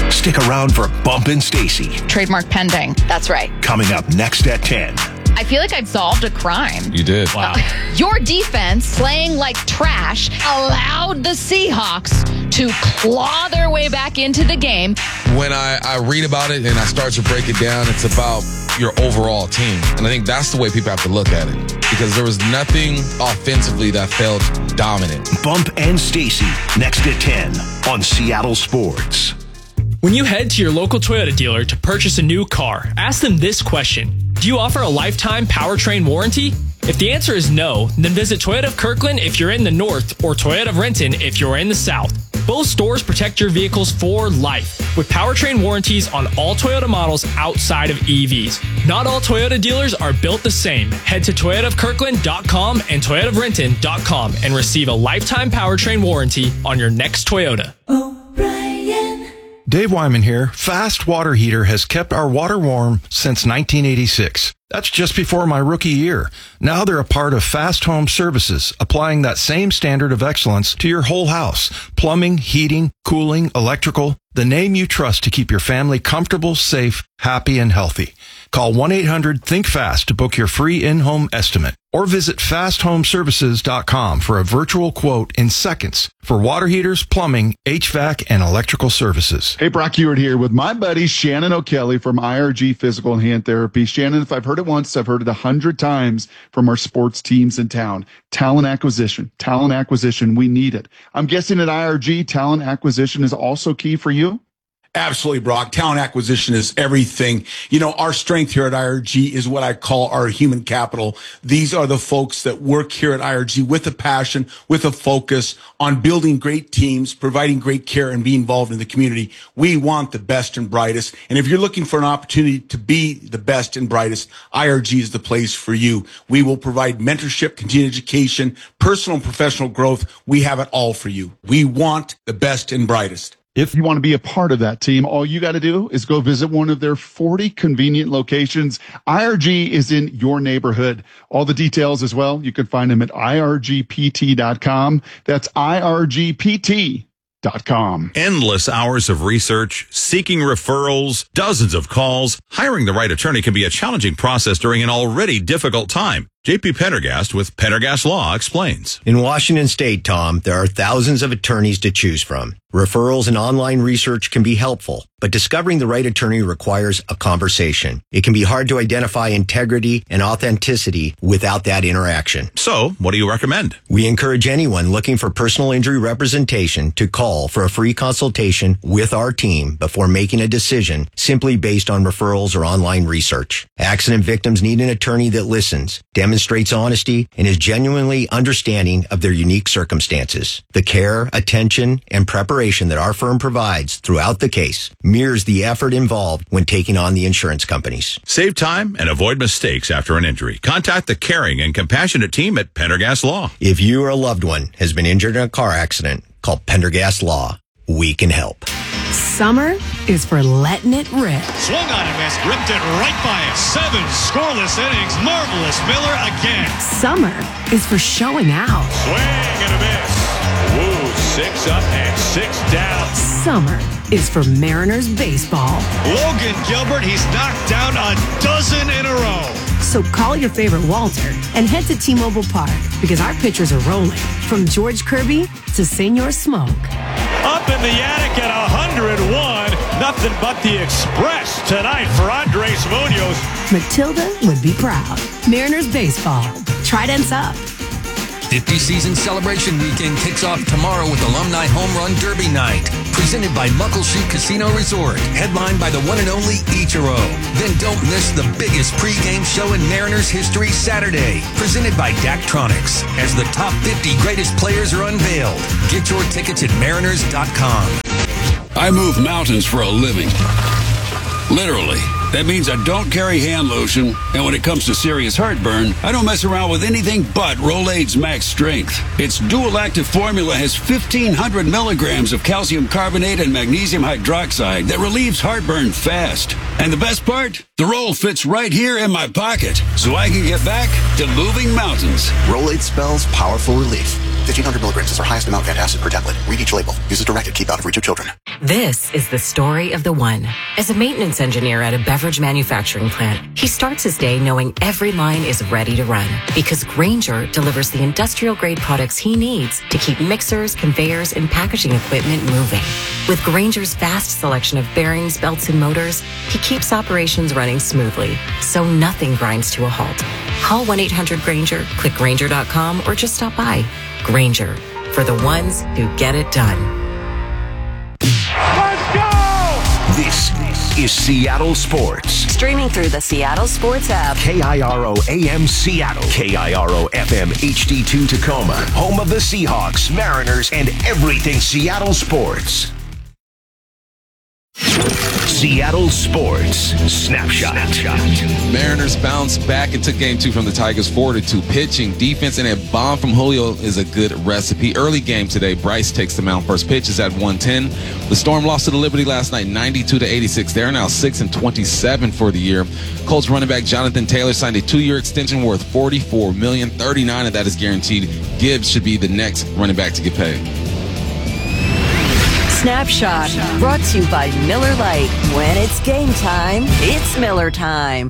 Stick around for Bump and Stacy. Trademark pending. That's right. Coming up next at 10. I feel like I've solved a crime. You did. Wow. Your defense, slaying like trash, allowed the Seahawks to claw their way back into the game. When I read about it and I start to break it down, it's about your overall team. And I think that's the way people have to look at it. Because there was nothing offensively that felt dominant. Bump and Stacy, next at 10 on Seattle Sports. When you head to your local Toyota dealer to purchase a new car, ask them this question. Do you offer a lifetime powertrain warranty? If the answer is no, then visit Toyota of Kirkland if you're in the north or Toyota of Renton if you're in the south. Both stores protect your vehicles for life with powertrain warranties on all Toyota models outside of EVs. Not all Toyota dealers are built the same. Head to toyotaofkirkland.com and toyotaofrenton.com and receive a lifetime powertrain warranty on your next Toyota. Dave Wyman here. Fast Water Heater has kept our water warm since 1986. That's just before my rookie year. Now they're a part of Fast Home Services, applying that same standard of excellence to your whole house. Plumbing, heating, cooling, electrical. The name you trust to keep your family comfortable, safe, happy, and healthy. Call 1-800-THINK-FAST to book your free in-home estimate. Or visit fasthomeservices.com for a virtual quote in seconds for water heaters, plumbing, HVAC, and electrical services. Hey, Brock Ewart here with my buddy Shannon O'Kelly from IRG Physical and Hand Therapy. Shannon, if I've heard it once, I've heard it 100 times from our sports teams in town. Talent acquisition, we need it. I'm guessing at IRG, talent acquisition is also key for you? Absolutely, Brock. Talent acquisition is everything. You know, our strength here at IRG is what I call our human capital. These are the folks that work here at IRG with a passion, with a focus on building great teams, providing great care, and being involved in the community. We want the best and brightest. And if you're looking for an opportunity to be the best and brightest, IRG is the place for you. We will provide mentorship, continuing education, personal and professional growth. We have it all for you. We want the best and brightest. If you want to be a part of that team, all you got to do is go visit one of their 40 convenient locations. IRG is in your neighborhood. All the details as well, you can find them at irgpt.com. That's irgpt.com. Endless hours of research, seeking referrals, dozens of calls. Hiring the right attorney can be a challenging process during an already difficult time. J.P. Pendergast with Pendergast Law explains. In Washington State, Tom, there are thousands of attorneys to choose from. Referrals and online research can be helpful, but discovering the right attorney requires a conversation. It can be hard to identify integrity and authenticity without that interaction. So, what do you recommend? We encourage anyone looking for personal injury representation to call for a free consultation with our team before making a decision simply based on referrals or online research. Accident victims need an attorney that listens, demonstrates honesty, and is genuinely understanding of their unique circumstances. The care, attention, and preparation that our firm provides throughout the case mirrors the effort involved when taking on the insurance companies. Save time and avoid mistakes after an injury. Contact the caring and compassionate team at Pendergast Law. If you or a loved one has been injured in a car accident, call Pendergast Law. We can help. Summer is for letting it rip. Swung on and missed, ripped it right by it. 7 scoreless innings. Marvelous Miller again. Summer is for showing out. Swing and a miss. Woo, 6 up and 6 down. Summer is for Mariners baseball. Logan Gilbert, he's knocked down a dozen in a row. So call your favorite Walter and head to T-Mobile Park because our pitchers are rolling. From George Kirby to Senor Smoke. Up in the attic at 101. Nothing but the express tonight for Andres Munoz. Matilda would be proud. Mariners baseball. Trident's up. 50 Season Celebration Weekend kicks off tomorrow with Alumni Home Run Derby Night, presented by Muckleshoot Casino Resort, headlined by the one and only Ichiro. Then don't miss the biggest pregame show in Mariners history Saturday, presented by Daktronics, as the top 50 greatest players are unveiled. Get your tickets at mariners.com. I move mountains for a living. Literally. That means I don't carry hand lotion, and when it comes to serious heartburn, I don't mess around with anything but Rolaids Max Strength. Its dual-active formula has 1,500 milligrams of calcium carbonate and magnesium hydroxide that relieves heartburn fast. And the best part? The roll fits right here in my pocket, so I can get back to moving mountains. Rolaids spells powerful relief. 1,500 milligrams is our highest amount of antacid per tablet. Read each label. Use as directed. Keep out of reach of children. This is the story of the one. As a maintenance engineer at a beverage manufacturing plant, he starts his day knowing every line is ready to run because Grainger delivers the industrial-grade products he needs to keep mixers, conveyors, and packaging equipment moving. With Grainger's vast selection of bearings, belts, and motors, he keeps operations running smoothly, so nothing grinds to a halt. Call 1-800-GRAINGER, click Grainger.com, or just stop by. Grainger, for the ones who get it done. Let's go! This is Seattle Sports. Streaming through the Seattle Sports app. KIRO AM Seattle. KIRO FM HD2 Tacoma. Home of the Seahawks, Mariners, and everything Seattle sports. Seattle Sports Snapshot. Mariners bounced back and took game 2 from the Tigers 4-2. Pitching, defense, and a bomb from Julio is a good recipe. Early game today, Bryce takes the mound. First pitch is at 1:10. The Storm lost to the Liberty last night, 92-86. They're now 6-27 for the year. Colts running back Jonathan Taylor signed a 2-year extension worth $44 million. 39 of that is guaranteed. Gibbs should be the next running back to get paid. Snapshot, brought to you by Miller Lite. When it's game time, it's Miller time.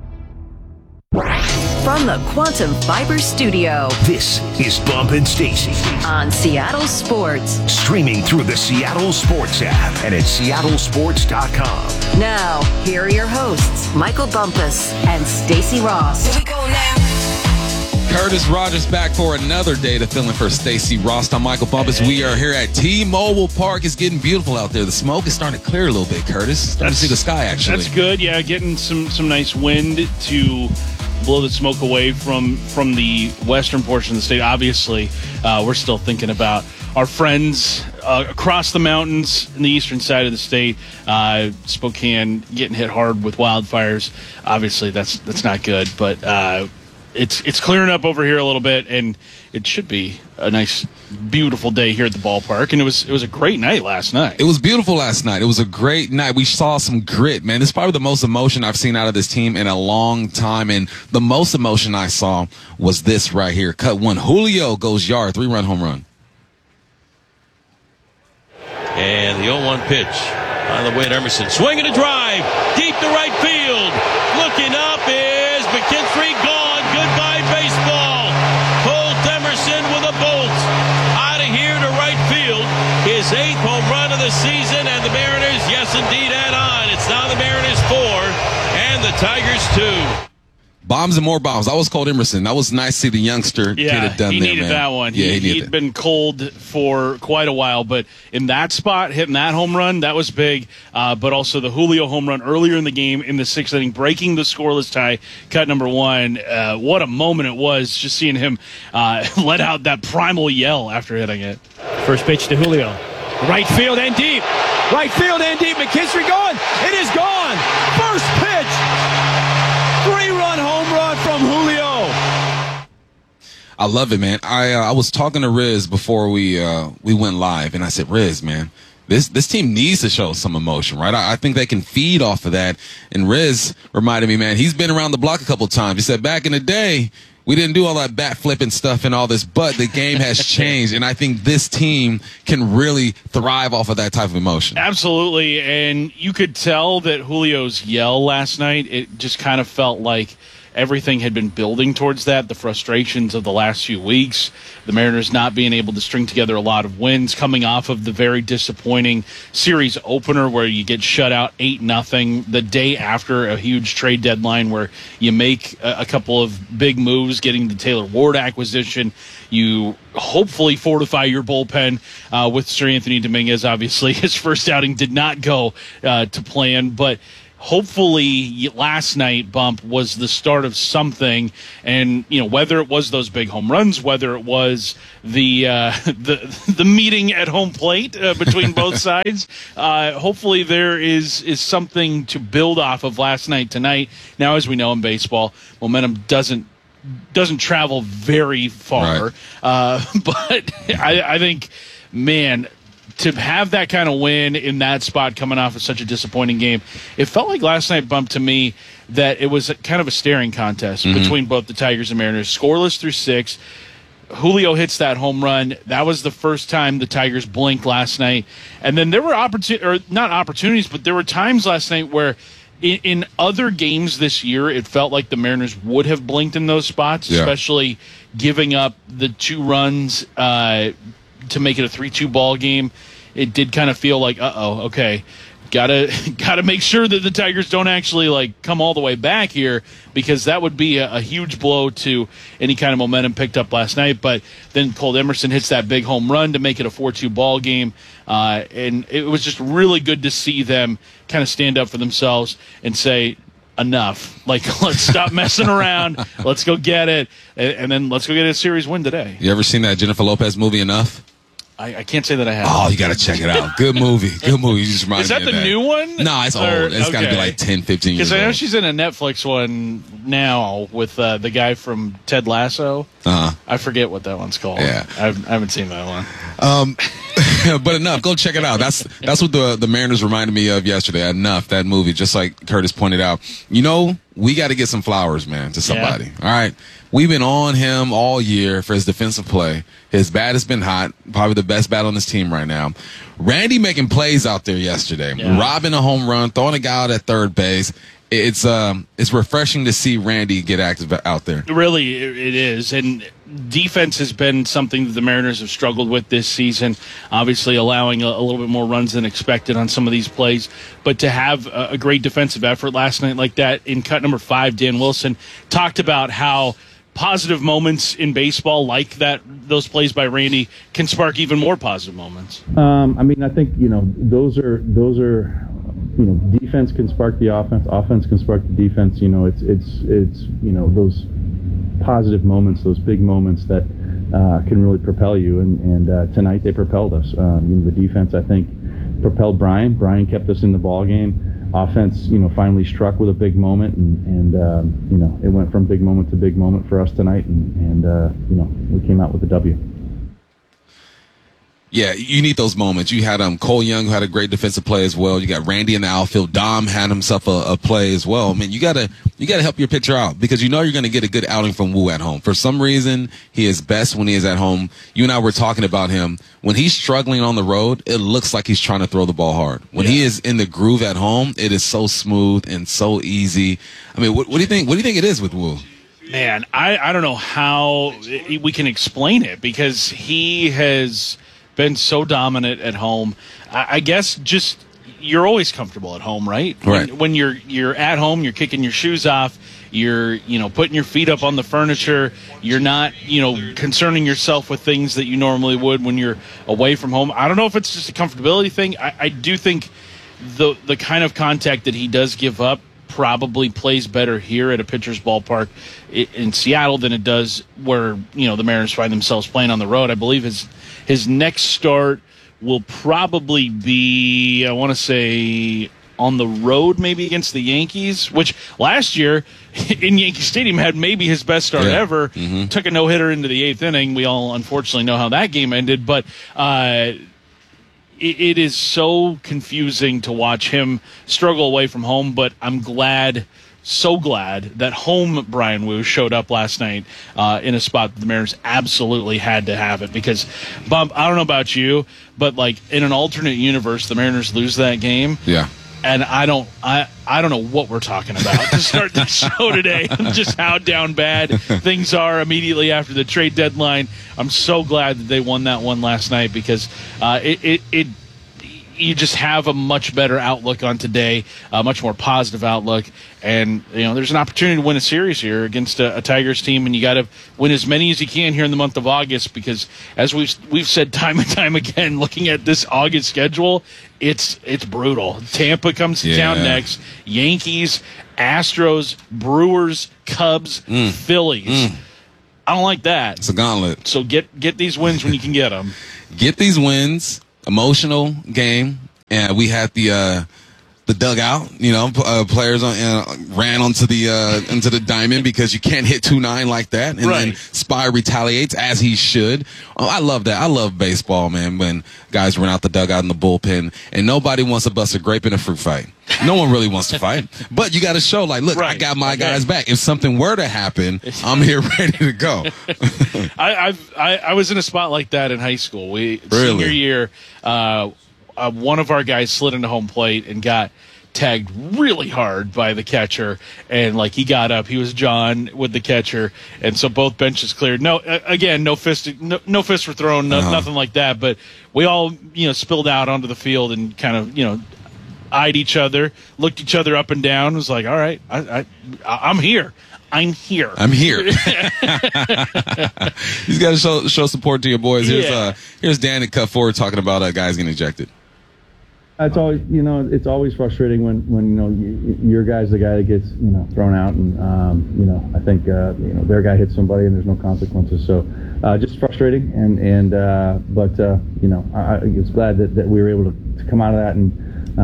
From the Quantum Fiber Studio, this is Bump and Stacy on Seattle Sports. Streaming through the Seattle Sports app and at seattlesports.com. Now, here are your hosts, Michael Bumpus and Stacy Ross. Here we go now. Curtis Rogers back for another day to fill in for Stacy Ross. I'm Michael Bumpus. We are here at T-Mobile Park. It's getting beautiful out there. The smoke is starting to clear a little bit, Curtis. Starting to see the sky, actually. That's good. Yeah, getting some nice wind to blow the smoke away from the western portion of the state. Obviously, we're still thinking about our friends across the mountains in the eastern side of the state. Spokane getting hit hard with wildfires. Obviously, that's not good, but it's clearing up over here a little bit, and it should be a nice, beautiful day here at the ballpark. And it was a great night last night. It was beautiful last night. It was a great night. We saw some grit, man. This is probably the most emotion I've seen out of this team in a long time. And the most emotion I saw was this right here. Cut one. Julio goes yard, 3-run home run. And the 0-1 pitch on the way to Emerson. Swinging a drive deep to right field. Looking up is McKinstry gone. Goodbye baseball. Colt Emerson with a bolt out of here to right field. His 8th home run of the season, and the Mariners, yes indeed, add on. It's now the Mariners 4 and the Tigers 2. Bombs and more bombs. That was Colt Emerson. That was nice to see the youngster get it done he there, needed man. that one. Yeah, He'd been cold for quite a while, but in that spot, hitting that home run, that was big. But also the Julio home run earlier in the game in the 6th inning, breaking the scoreless tie, cut number 1. What a moment it was just seeing him let out that primal yell after hitting it. First pitch to Julio. Right field and deep. Right field and deep. McKinstry going. It is gone. First pitch. 3-run home run from Julio. I love it, man. I was talking to Riz before we went live, and I said, Riz, man, this team needs to show some emotion, right? I think they can feed off of that. And Riz reminded me, man, he's been around the block a couple times. He said back in the day, we didn't do all that bat flipping stuff and all this, but the game has changed, and I think this team can really thrive off of that type of emotion. Absolutely, and you could tell that Julio's yell last night, it just kind of felt like everything had been building towards that, the frustrations of the last few weeks, the Mariners not being able to string together a lot of wins, coming off of the very disappointing series opener where you get shut out 8-0 the day after a huge trade deadline where you make a couple of big moves, getting the Taylor Ward acquisition. You hopefully fortify your bullpen with Sir Anthony Dominguez. Obviously, his first outing did not go to plan, but hopefully last night, Bump, was the start of something. And, you know, whether it was those big home runs, whether it was the meeting at home plate between both sides, hopefully there is something to build off of last night tonight. Now, as we know in baseball, momentum doesn't travel very far. Right. But I think, man, to have that kind of win in that spot coming off of such a disappointing game, it felt like last night, Bump, to me, that it was kind of a staring contest between both the Tigers and Mariners. Scoreless through 6. Julio hits that home run. That was the first time the Tigers blinked last night. And then there were not opportunities, but there were times last night where in other games this year, it felt like the Mariners would have blinked in those spots, especially giving up the 2 runs to make it a 3-2 ball game. It did kind of feel like, okay. Gotta make sure that the Tigers don't actually come all the way back here, because that would be a huge blow to any kind of momentum picked up last night. But then Cole Emerson hits that big home run to make it a 4-2 ball game, and it was just really good to see them kind of stand up for themselves and say, enough. Let's stop messing around. Let's go get it, and then let's go get a series win today. You ever seen that Jennifer Lopez movie, Enough? I can't say that I have. Oh, you got to check it out. Good movie. Good movie. You just reminded me of that. Is that the new one? No, it's old. It's got to be like 10, 15 years old. Because I know she's in a Netflix one now with the guy from Ted Lasso. I forget what that one's called. Yeah. I haven't seen that one. But Enough. Go check it out. That's what the Mariners reminded me of yesterday. Enough, that movie, just like Curtis pointed out. We got to get some flowers, man, to somebody. Yeah. All right. We've been on him all year for his defensive play. His bat has been hot, probably the best bat on this team right now. Randy making plays out there yesterday, robbing a home run, throwing a guy out at third base. It's refreshing to see Randy get active out there. Really, it is. And defense has been something that the Mariners have struggled with this season, obviously allowing a little bit more runs than expected on some of these plays. But to have a great defensive effort last night like that, in cut number 5, Dan Wilson talked about how positive moments in baseball like that, those plays by Randy, can spark even more positive moments. I think those are defense can spark the offense can spark the defense. It's those positive moments, those big moments that can really propel you. And tonight they propelled us. The defense, I think, propelled Brian. Brian kept us in the ball game. Offense, finally struck with a big moment, and it went from big moment to big moment for us tonight, and we came out with a W. Yeah, you need those moments. You had Cole Young, who had a great defensive play as well. You got Randy in the outfield. Dom had himself a play as well. Man, you gotta help your pitcher out, because you're going to get a good outing from Woo at home. For some reason, he is best when he is at home. You and I were talking about him. When he's struggling on the road, it looks like he's trying to throw the ball hard. When he is in the groove at home, it is so smooth and so easy. I mean, what do you think? What do you think it is with Woo? Man, I don't know how we can explain it, because he has been so dominant at home. I guess just you're always comfortable at home, right? Right. When you're at home, you're kicking your shoes off, you're putting your feet up on the furniture, you're not concerning yourself with things that you normally would when you're away from home. I don't know if it's just a comfortability thing. I do think the kind of contact that he does give up probably plays better here at a pitcher's ballpark in Seattle than it does where the Mariners find themselves playing on the road. I believe his next start will probably be, I want to say, on the road, maybe against the Yankees, which last year in Yankee Stadium had maybe his best start ever. Mm-hmm. Took a no-hitter into the 8th inning. We all unfortunately know how that game ended, but it is so confusing to watch him struggle away from home, but I'm so glad that home Brian Woo showed up last night in a spot that the Mariners absolutely had to have it, because, Bump, I don't know about you, but in an alternate universe, the Mariners lose that game. Yeah. And I don't know what we're talking about to start the show today, just how down bad things are immediately after the trade deadline. I'm so glad that they won that one last night, because you just have a much better outlook on today, a much more positive outlook. And, there's an opportunity to win a series here against a Tigers team, and you got to win as many as you can here in the month of August, because as we've said time and time again, looking at this August schedule, it's brutal. Tampa comes to town next, Yankees, Astros, Brewers, Cubs, Phillies. I don't like that. It's a gauntlet. So get these wins when you can get them. Get these wins. Emotional game, and we had the dugout. Players ran onto the diamond because you can't hit 2-9 like that, and then Spy retaliates as he should. I love that. I love baseball, man. When guys run out the dugout in the bullpen, and nobody wants to bust a grape in a fruit fight. No one really wants to fight. But you got to show, like, look, I got my guys back. If something were to happen, I'm here ready to go. I was in a spot like that in high school. Senior year, one of our guys slid into home plate and got tagged really hard by the catcher, and like he got up, he was John with the catcher, and so both benches cleared. No fists were thrown, nothing like that, but we all spilled out onto the field and kind of eyed each other, looked each other up and down, was like, all right, I'm here. I'm here. He's got to show support to your boys. Here's Dan at Cut Forward talking about guys getting ejected. It's always, it's always frustrating when your guy's the guy that gets, thrown out, and I think their guy hits somebody and there's no consequences. So just frustrating, but I was glad that we were able to come out of that, and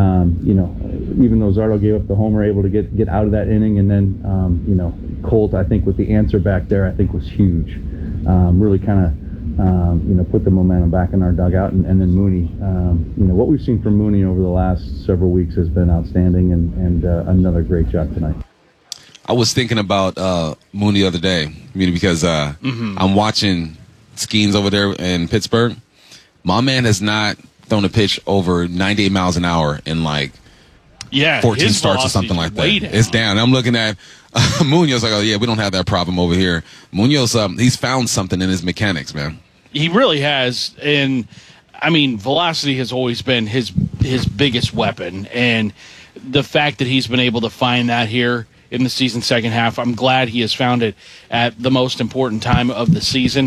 even though Zardo gave up the homer, able to get out of that inning, and then Colt, I think with the answer back there, I think was huge. Really kind of. Put the momentum back in our dugout, and then Mooney. What we've seen from Mooney over the last several weeks has been outstanding, and another great job tonight. I was thinking about Mooney the other day, because I'm watching Skeens over there in Pittsburgh. My man has not thrown a pitch over 98 miles an hour in 14 starts or something like that. It's down. I'm looking at Munoz, like, oh yeah, we don't have that problem over here. Munoz, he's found something in his mechanics, man. He really has, and I mean, velocity has always been his biggest weapon, and the fact that he's been able to find that here in the season second half, I'm glad he has found it at the most important time of the season.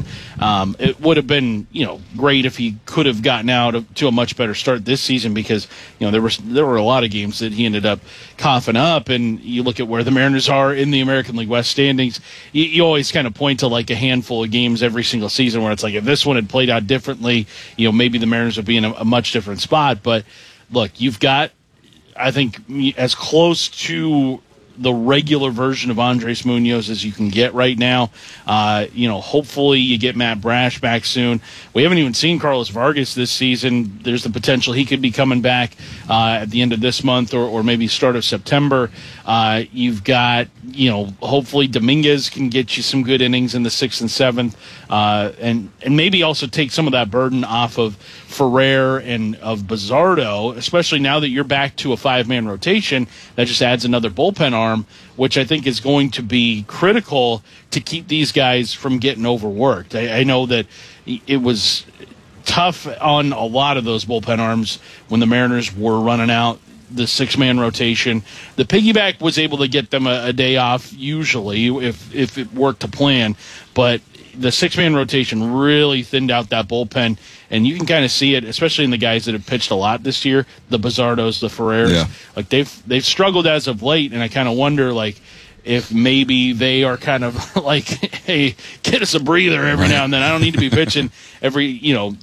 It would have been, great if he could have gotten out to a much better start this season, because, there were a lot of games that he ended up coughing up, and you look at where the Mariners are in the American League West standings, you always kind of point to like a handful of games every single season where it's like, if this one had played out differently, maybe the Mariners would be in a much different spot. But look, you've got, I think, as close to the regular version of Andres Munoz as you can get right now. Hopefully you get Matt Brash back soon. We haven't even seen Carlos Vargas this season. There's the potential he could be coming back at the end of this month or maybe start of September. You've got, hopefully Dominguez can get you some good innings in the 6th and 7th, and maybe also take some of that burden off of Ferrer and of Bizardo, especially now that you're back to a 5-man rotation. That just adds another bullpen arm, which I think is going to be critical to keep these guys from getting overworked. I know that it was tough on a lot of those bullpen arms when the Mariners were running out the 6-man rotation. The piggyback was able to get them a day off usually if it worked to plan, but the 6-man rotation really thinned out that bullpen, and you can kind of see it, especially in the guys that have pitched a lot this year, the Bizardos, the Ferrers. Yeah. Like they've struggled as of late, and I kind of wonder if maybe they are kind of like, hey, get us a breather every now and then. I don't need to be pitching every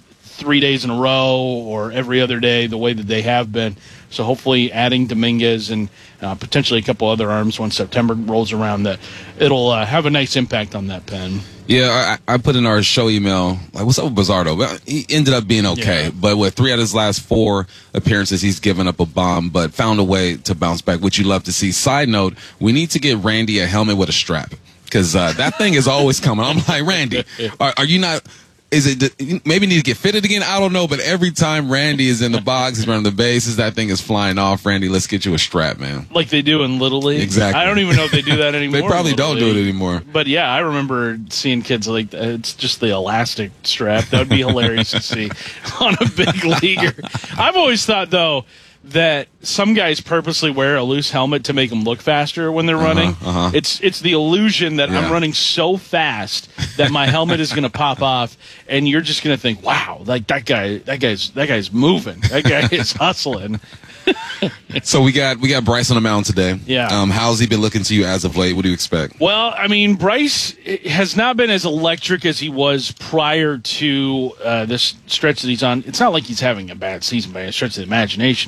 3 days in a row or every other day the way that they have been. So hopefully adding Dominguez and potentially a couple other arms when September rolls around, that it'll have a nice impact on that pen. Yeah, I put in our show email, like, what's up with Bizardo? Well, he ended up being okay. Yeah. But with 3 out of his last 4 appearances, he's given up a bomb, but found a way to bounce back, which you love to see. Side note, we need to get Randy a helmet with a strap, because that thing is always coming. I'm like, Randy, are you not... Is it maybe need to get fitted again? I don't know, but every time Randy is in the box, he's running the bases, that thing is flying off. Randy, let's get you a strap, man. Like they do in Little League? Exactly. I don't even know if they do that anymore. They probably don't do it anymore. But yeah, I remember seeing kids like that. It's just the elastic strap. That would be hilarious to see on a big leaguer. I've always thought, though, that some guys purposely wear a loose helmet to make them look faster when they're running. It's the illusion that I'm running so fast that my helmet is going to pop off, and you're just going to think, "Wow, like that guy's moving. That guy is hustling." So we got Bryce on the mound today. Yeah. How's he been looking to you as of late? What do you expect? Well, I mean, Bryce has not been as electric as he was prior to this stretch that he's on. It's not like he's having a bad season by a stretch of the imagination.